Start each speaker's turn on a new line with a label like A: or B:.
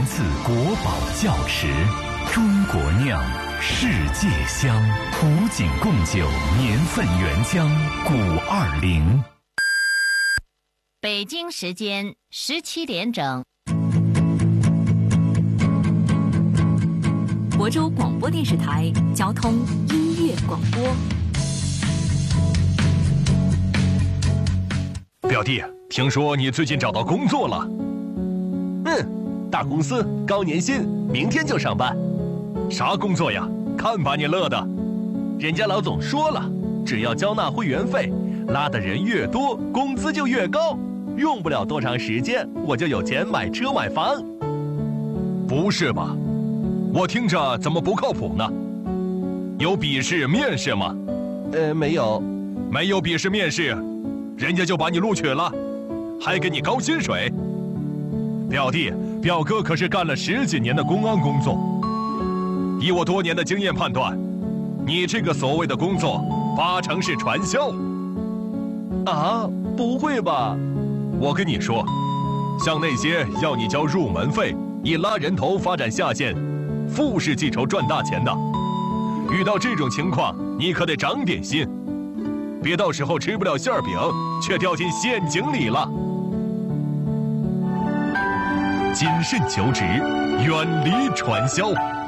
A: 自国宝窖池，中国酿，世界香，古井贡酒年份原浆520。
B: 北京时间17点整。
C: 亳州广播电视台交通音乐广播。
D: 表弟，听说你最近找到工作了？
E: 大公司高年薪，明天就上班。
D: 啥工作呀？看把你乐的！
E: 人家老总说了，只要交纳会员费，拉的人越多，工资就越高。用不了多长时间，我就有钱买车买房。
D: 不是吧？我听着怎么不靠谱呢？有笔试面试吗？
E: 没有。
D: 没有笔试面试，人家就把你录取了，还给你高薪水。表弟，表哥可是干了10几年的公安工作，以我多年的经验判断，你这个所谓的工作8成是传销。
E: 啊，不会吧？
D: 我跟你说，像那些要你交入门费，以拉人头发展下线，富士记仇赚大钱的，遇到这种情况，你可得长点心，别到时候吃不了馅饼，却掉进陷阱里了。谨慎求职，远离传销。